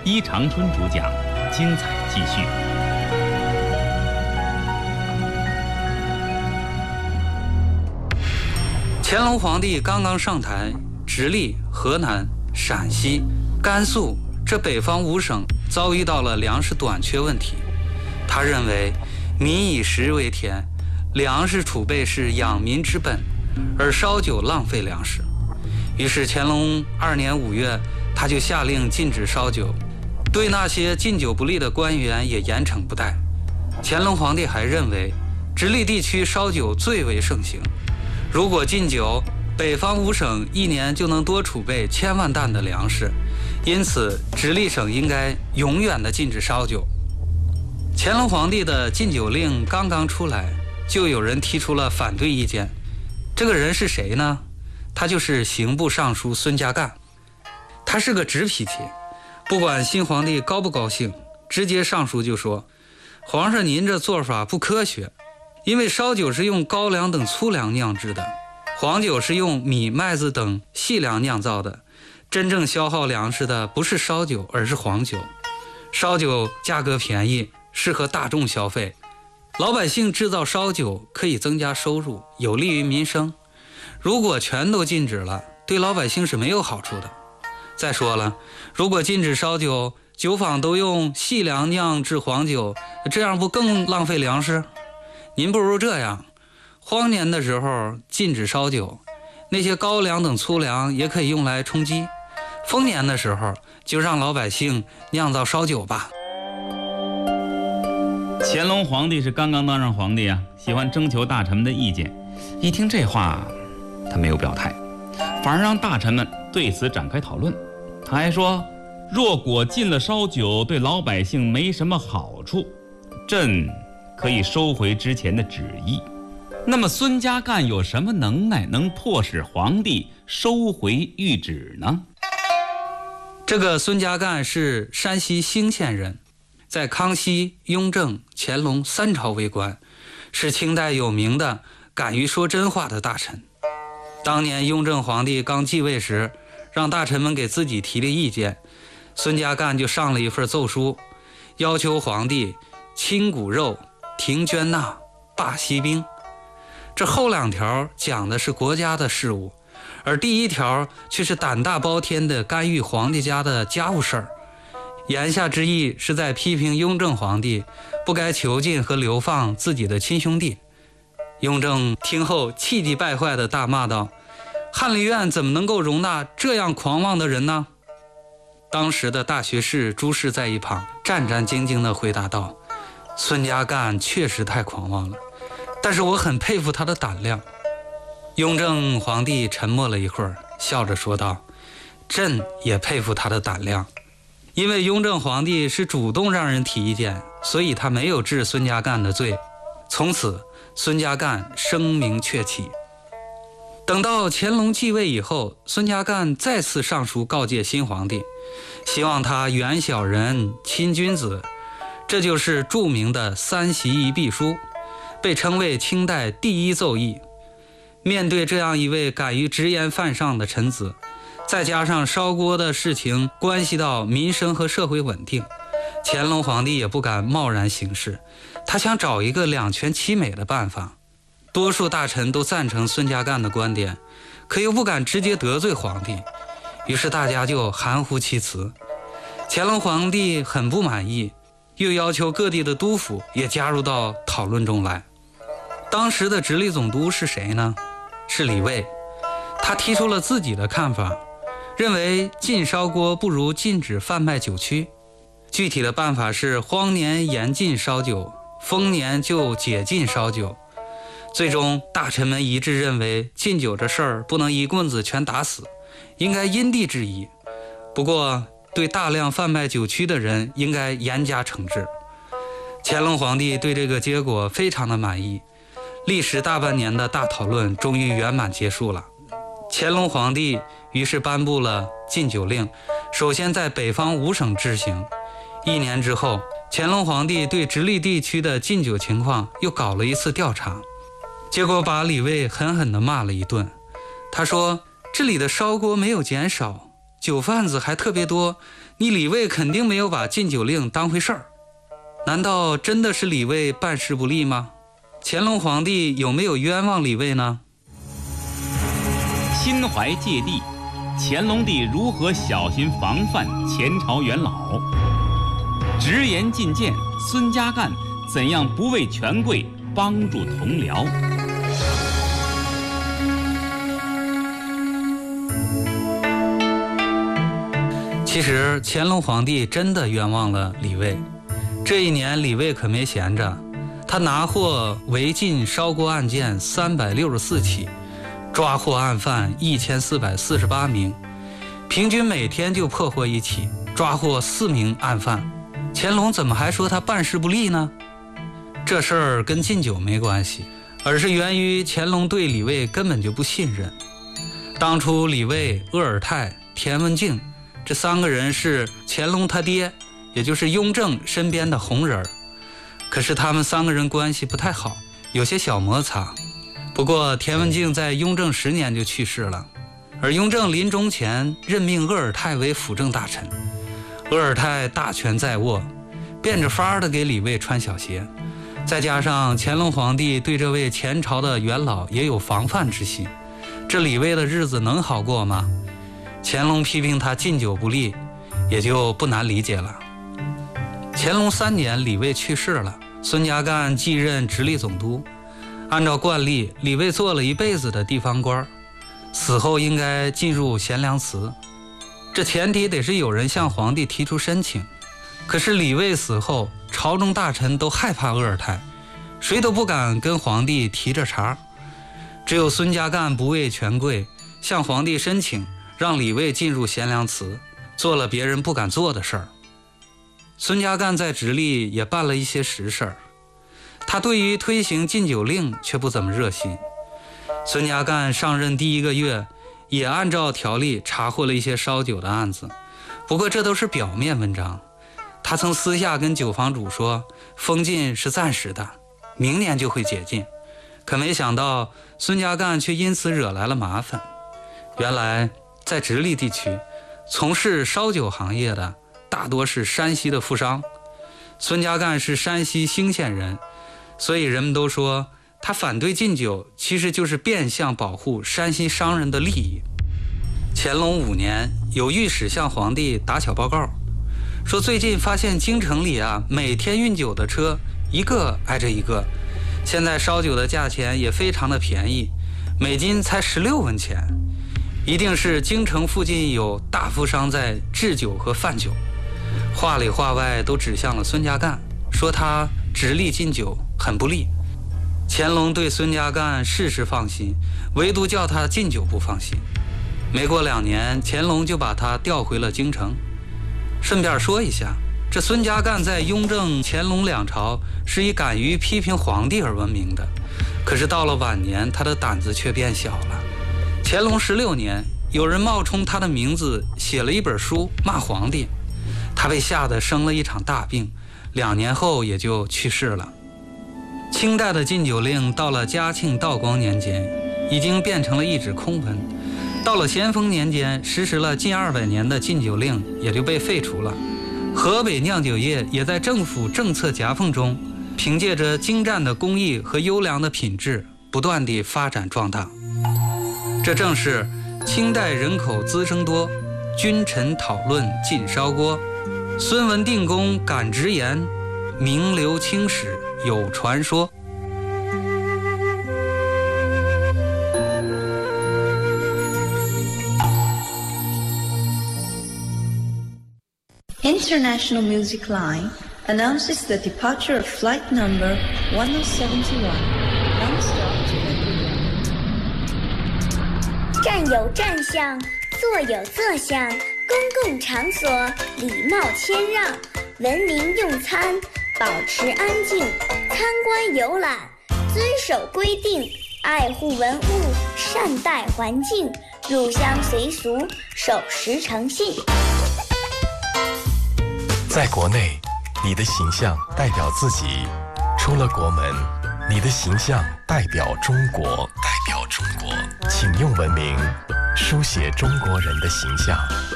伊长春主讲，精彩继续。 乾隆皇帝刚刚上台，直隶、河南、陕西、甘肃这北方5省遭遇到了粮食短缺问题。他认为民以食为天，粮食储备是养民之本，而烧酒浪费粮食。于是乾隆2年5月，他就下令禁止烧酒，对那些禁酒不力的官员也严惩不贷。乾隆皇帝还认为直隶地区烧酒最为盛行，如果禁酒，北方5省1年就能多储备1000万担的粮食，因此直隶省应该永远的禁止烧酒。乾隆皇帝的禁酒令刚刚出来，就有人提出了反对意见。这个人是谁呢？他就是刑部尚书孙家干。他是个直脾气，不管新皇帝高不高兴，直接上书就说：皇上您这做法不科学，因为烧酒是用高粱等粗粮酿制的，黄酒是用米、麦子等细粮酿造的，真正消耗粮食的不是烧酒，而是黄酒。烧酒价格便宜，适合大众消费，老百姓制造烧酒可以增加收入，有利于民生。如果全都禁止了，对老百姓是没有好处的。再说了，如果禁止烧酒，酒坊都用细粮酿制黄酒，这样不更浪费粮食？您不如这样，荒年的时候禁止烧酒，那些高粱等粗粮也可以用来充饥，丰年的时候就让老百姓酿造烧酒吧。 乾隆皇帝是刚刚当上皇帝啊，喜欢征求大臣们的意见。一听这话，他没有表态，反而让大臣们对此展开讨论。他还说，若果禁了烧酒，对老百姓没什么好处，朕可以收回之前的旨意。那么孙家干有什么能耐能迫使皇帝收回谕旨呢？ 这个孙家干是山西兴县人，在康熙、雍正、乾隆3朝为官，是清代有名的敢于说真话的大臣。当年雍正皇帝刚继位时，让大臣们给自己提了意见，孙家干就上了一份奏书，要求皇帝清骨肉、停捐纳、罢息兵。这后2条讲的是国家的事务，而第1条却是胆大包天的干预皇帝家的家务事儿。言下之意是在批评雍正皇帝不该囚禁和流放自己的亲兄弟。雍正听后气急败坏地大骂道：翰林院怎么能够容纳这样狂妄的人呢？当时的大学士朱氏在一旁战战兢兢地回答道：孙家干确实太狂妄了，但是我很佩服他的胆量。雍正皇帝沉默了一会儿，笑着说道：朕也佩服他的胆量。因为雍正皇帝是主动让人提意见，所以他没有治孙家干的罪。从此孙家干声名鹊起。等到乾隆继位以后，孙家干再次上书告诫新皇帝，希望他远小人，亲君子，这就是著名的3席1必书，被称为清代第1奏议。面对这样一位敢于直言犯上的臣子，再加上烧锅的事情关系到民生和社会稳定，乾隆皇帝也不敢贸然行事，他想找一个两全其美的办法。多数大臣都赞成孙家干的观点，可又不敢直接得罪皇帝，于是大家就含糊其辞。乾隆皇帝很不满意，又要求各地的督府也加入到讨论中来。当时的直隶总督是谁呢？是李卫。他提出了自己的看法，认为禁烧锅不如禁止贩卖酒曲。具体的办法是荒年严禁烧酒，丰年就解禁烧酒。最终大臣们一致认为禁酒这事儿不能一棍子全打死，应该因地制宜。不过对大量贩卖酒曲的人应该严加惩治。乾隆皇帝对这个结果非常的满意，历时大半年的大讨论终于圆满结束了。乾隆皇帝于是颁布了禁酒令，首先在北方5省执行。1年之后，乾隆皇帝对直隶地区的禁酒情况又搞了一次调查，结果把李卫狠狠地骂了一顿。他说这里的烧锅没有减少，酒贩子还特别多， 你李卫肯定没有把禁酒令当回事儿。难道真的是李卫办事不力吗？乾隆皇帝有没有冤枉李卫呢？ 心怀芥蒂，乾隆帝如何小心防范前朝元老？直言进谏，孙家淦怎样不畏权贵，帮助同僚？ 其实乾隆皇帝真的冤枉了李卫。这一年李卫可没闲着，他拿获违禁烧锅案件364起，抓获案犯1448名，平均每天就破获1起，抓获4名案犯。乾隆怎么还说他办事不力呢？这事儿跟禁酒没关系，而是源于乾隆对李卫根本就不信任。当初李卫、鄂尔泰、田文镜这3个人是乾隆他爹，也就是雍正身边的红人，可是他们3个人关系不太好，有些小摩擦。不过田文镜在雍正10年就去世了，而雍正临终前任命鄂尔泰为辅政大臣。鄂尔泰大权在握，变着法儿的给李卫穿小鞋，再加上乾隆皇帝对这位前朝的元老也有防范之心，这李卫的日子能好过吗？乾隆批评他禁酒不力，也就不难理解了。乾隆3年，李卫去世了，孙家淦继任直隶总督。按照惯例，李卫做了一辈子的地方官，死后应该进入贤良祠，这前提得是有人向皇帝提出申请。可是李卫死后，朝中大臣都害怕鄂尔泰，谁都不敢跟皇帝提着茬，只有孙家淦不畏权贵，向皇帝申请让李卫进入贤良祠，做了别人不敢做的事儿。孙家淦在直隶也办了一些实事儿，他对于推行禁酒令却不怎么热心。孙家淦上任第1个月，也按照条例查获了一些烧酒的案子，不过这都是表面文章。他曾私下跟酒坊主说，封禁是暂时的，明年就会解禁。可没想到孙家淦却因此惹来了麻烦。原来在直隶地区从事烧酒行业的大多是山西的富商，孙家淦是山西兴县人，所以人们都说他反对禁酒，其实就是变相保护山西商人的利益。乾隆5年，有御史向皇帝打小报告，说最近发现京城里每天运酒的车一个挨着一个，现在烧酒的价钱也非常的便宜，每斤才16文钱，一定是京城附近有大富商在制酒和贩酒。话里话外都指向了孙家淦，说他直隶禁酒很不利。乾隆对孙家淦事事放心，唯独叫他禁酒不放心。没过2年，乾隆就把他调回了京城。顺便说一下，这孙家淦在雍正、乾隆2朝是以敢于批评皇帝而闻名的，可是到了晚年，他的胆子却变小了。乾隆16年，有人冒充他的名字写了一本书骂皇帝，他被吓得生了一场大病，2年后也就去世了。清代的禁酒令到了嘉庆、道光年间已经变成了一纸空文，到了咸丰年间实施了近200年的禁酒令也就被废除了。河北酿酒业也在政府政策夹缝中，凭借着精湛的工艺和优良的品质不断地发展壮大。这正是清代人口滋生多，君臣讨论禁烧锅，孙文定公敢直言，名留青史有传说。 International Music Line announces the departure of flight number 1071, non-stop to London. 站有站相，坐有坐相，公共场所礼貌谦让，文明用餐，保持安静，参观游览，遵守规定，爱护文物，善待环境，入乡随俗，守时诚信。 在国内，你的形象代表自己；出了国门，你的形象代表中国。请用文明书写中国人的形象。